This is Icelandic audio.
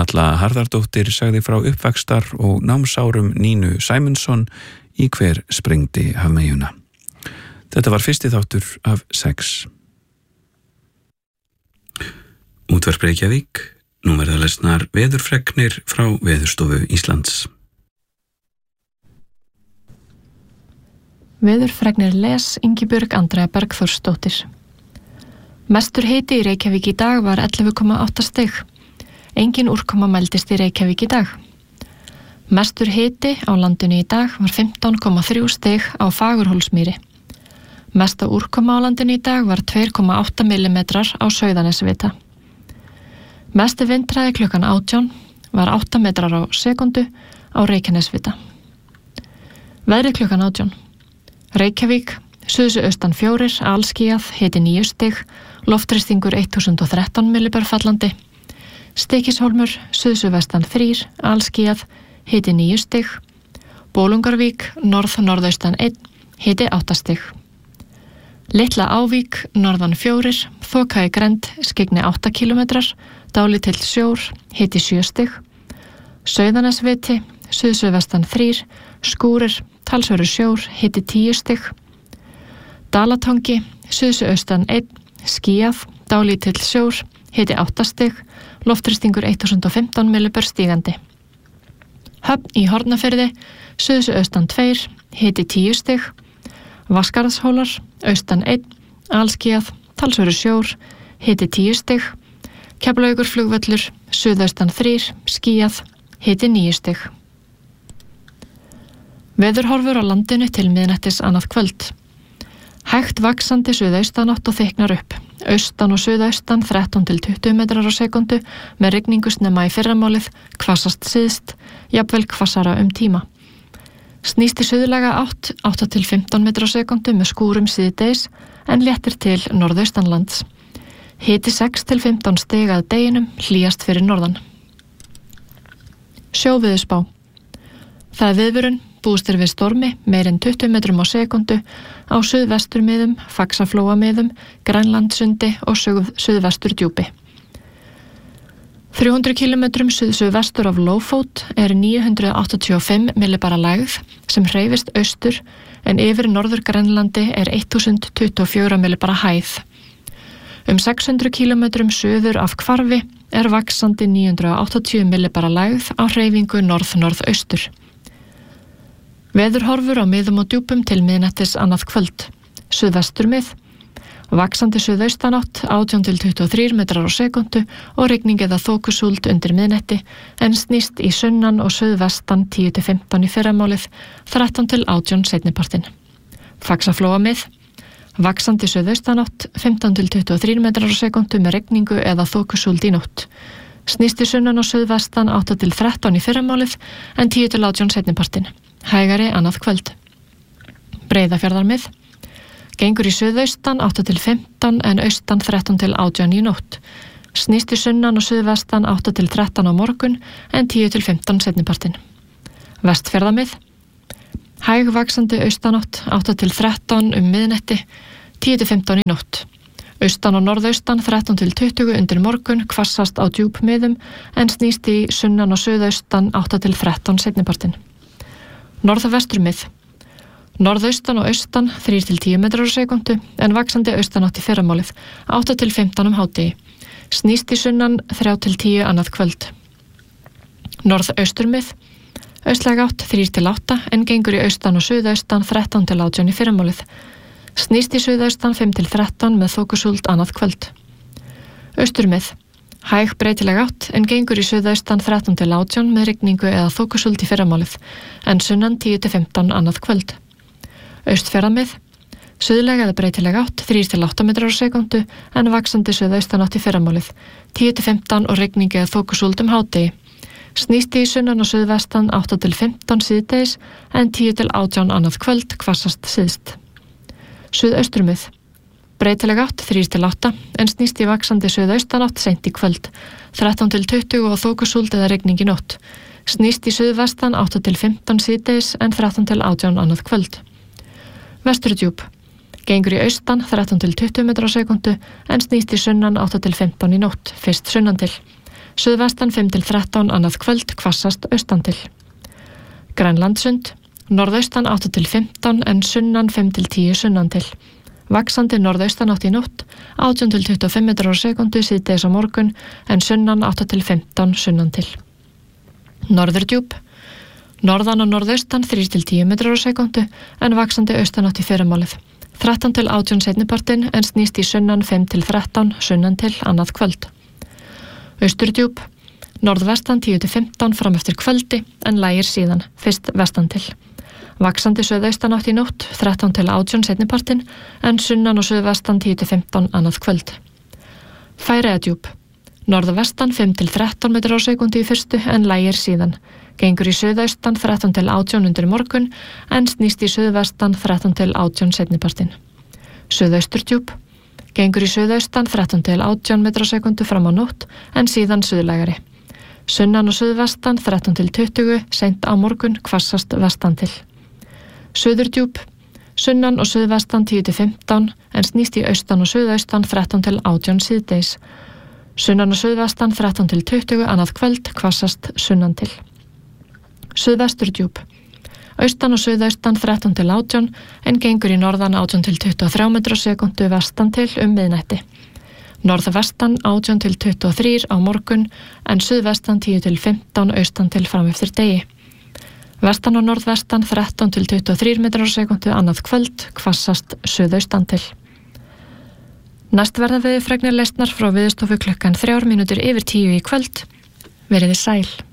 Halla Harðardóttir sagði frá uppvaxtar og námsárum Nínu Sæmundsson í Hver sprengdi hafmeyjuna. Þetta var fyrsti þáttur af 6. Útvarp Reykjavík, nú verða lesnar veðurfregnir frá Veðurstofu Íslands. Veðurfregnir les Ingibjörg Andrea Bergþórsdóttir. Mestur hiti í Reykjavík í dag var 11,8 stig. Engin úrkoma mældist í Reykjavík í dag. Mestur hiti á landinu í dag var 15,3 stig á Fagurhólsmýri. Mesta úrkoma á landinu í dag var 2,8 mm á Sauðanesvita. Mesti vindhraði klukkan 18 var 8 metrar á sekundu á Reykjanesvita. Veðrið klukkan 18. Reykjavík, suðaustan 4, alskýjað, hiti 9 stig, loftþrýstingur 1013 millibar fallandi. Stykkishólmur, suðvestan 3, alskýjað, hiti 9 stig. Bolungarvík, norðaustan 1, hiti 8 stig. Litla Ávík, norðan 4, þoka í grennd, skyggni 8 km, dálítill sjór, hiti 7 stig. Sauðanesviti, suðvestan 3, skúrir, talsverður sjór, hiti 10 stig. Dalatangi, suðaustan 1, skýjað, dálítill sjór, hiti 8 stig, loftþrýstingur 1015 millibar stígandi. Höfn í Hornafirði, suðaustan 2, hiti 10 stig. Vaskarðshólar, austan 1, alskýjað, talsverður sjór, hiti 10 stig. Keflavíkurflugvöllur, suðaustan 3, skýjað, hiti 9 stig. Veðurhorfur á landinu til miðnættis annað kvöld. Hægt vaxandi suðaustanátt og þykknar upp. Austan og suðaustan 13 til 20 metrar á sekundu með rigningu snemma í fyrramálið, hvassast syðst, jafnvel hvassara tíma. Snýst í suðlæga átt 8 til 15 metrar á sekundu með skúrum síðdegis en léttir til norðaustanlands. Hiti 6 til 15 stig að deginum, hlýjast fyrir norðan. Sjóveðurspá. Það er viðvörun, búist er við stormi, meir en 20 metrum á sekundu á suðvesturmiðum, Faxaflóamiðum, Grænlandsundi og suðvestur djúpi. 300 km suðvestur af Lófót er 985 millibara lægð sem hreyfist austur en yfir norður Grænlandi er 1024 millibara hæð. 600 km suður af Hvarfi er vaxandi 980 millibara lægð á hreyfingu norð-norðaustur. Veðurhorfur á miðum og djúpum til miðnættis annað kvöld. Suðvesturmið, vaxandi suðaustanátt 18 til 23 metrar á sekundu og rigning eða þokusúld undir miðnætti en snýst í sunnan og suðvestan 10 til 15 í fyrramálið, 13 til 18 seinnipartinn. Faxaflóamið, vaxandi suðaustanátt 15 til 23 metrar á sekundu með rigningu eða þokusúld í nótt. Snýst í sunnan og suðvestan 8 til 13 í fyrramálið en 10 til 18 seinnipartinn. Hægari annað kvöld. Breiðafjarðarmið, gengur í suðaustan 8 til 15 en austan 13 til 18 í nótt. Snýst í sunnan og suðvestan 8 til 13 á morgun en 10 til 15 seinnipartinn. Vestfjarðarmið, hæg vaxandi austanátt 8 til 13 miðnætti, 10 til 15 í nótt. Austan og norðaustan 13 til 20 undir morgun, hvassast á djúpmiðum en snýst í sunnan og suðaustan 8 til 13 seinnipartinn. Norðvesturmið, norðaustan og austan 3 til 10 metrar á sekundu en vaxandi austanátt í fyrramálið 8 til 15 hádegi. Snýst í sunnan 3 til 10 annað kvöld. Norðausturmið, austlæg átt 3 til 8 en gengur í austan og suðaustan 13 til 18 í fyrramálið. Snýst í suðaustan 5 til 13 með þokusúld annað kvöld. Austurmið, hæg breytileg átt en gengur í suðaustan 13 til 18 með rigningu eða þokusúld í fyrramálið en sunnan 10 til 15 annað kvöld. Austfjarðamið, suðlæg eða breytileg átt 3 til 8 metrar á sekundu en vaxandi suðaustan átt í fyrramálið 10 til 15 og rigningu eða þokusúld hádegi. Snýst í sunnan og suðvestan 8 til 15 síðdegis en 10 til 18 annað kvöld, hvassast syðst. Suðausturmið, breytileg átt 3 til 8 en snýst í vaxandi suðaustanátt seint í kvöld, 13 til 20 og þokusúld eða rigning í nótt. Snýst í suðvestan 8 til 15 síðdegis en 13 til 18 annað kvöld. Vesturdjúp, gengur í austan 13 til 20 metrar á sekundu en snýst í sunnan 8 til 15 í nótt, fyrst sunnan til. Suðvestan 5-13 annað kvöld, hvassast austantil. Grænlandssund, norðaustan 8-15 en sunnan 5-10 sunnantil. Vaxandi norðaustanátt í nótt, 18-25 metrar á sekundu síðdegis á morgun en sunnan 8-15 sunnantil. Norðurdjúp, norðan og norðaustan 3-10 metrar á sekundu en vaxandi austanátt í fyrramálið. 13-18 seinnipartin en snýst í sunnan 5-13 sunnantil annað kvöld. Austurdjúp, norðvestan 10-15 fram eftir kvöldi en lægir síðan, fyrst vestantil. Vaxandi suðaustanátt í nótt, 13-18 seinnipartin en sunnan og suðvestan 10-15 annað kvöld. Færeyjadjúp, norðvestan 5-13 metrar á sekundu í fyrstu en lægir síðan. Gengur í suðaustan 13-18 undir morgun en snýst í suðvestan 13-18 seinnipartin. Suðausturdjúp, gengur í suðaustan 13-18 metrar á sekundu fram á nótt en síðan suðlægari. Sunnan og suðvestan 13-20 seint á morgun hvassast vestantil. Suðurdjúp, sunnan og suðvestan 10-15 en snýst í austan og suðaustan 13-18 síðdeis. Sunnan og suðvestan 13-20 annað kvöld hvassast sunnantil. Suðvesturdjúp, austan og suðaustan 13-18 en gengur í norðan 18-23 metrar á sekundu vestantil miðnætti. Norðvestan 18-23 á morgun en suðvestan 10-15 austantil fram eftir degi. Vestan og norðvestan 13-23 metrar á sekundu annað kvöld, hvassast suðaustantil. Næst verða veðurfregnir lesnar frá Veðurstofu klukkan 3:03 í kvöld. Veriði sæl.